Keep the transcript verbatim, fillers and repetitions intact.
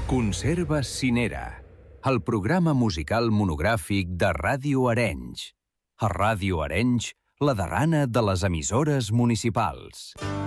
Conserves Cinera, el programa musical monogràfic de Ràdio Arenys. A Ràdio Arenys, la darrana de les emissores municipals.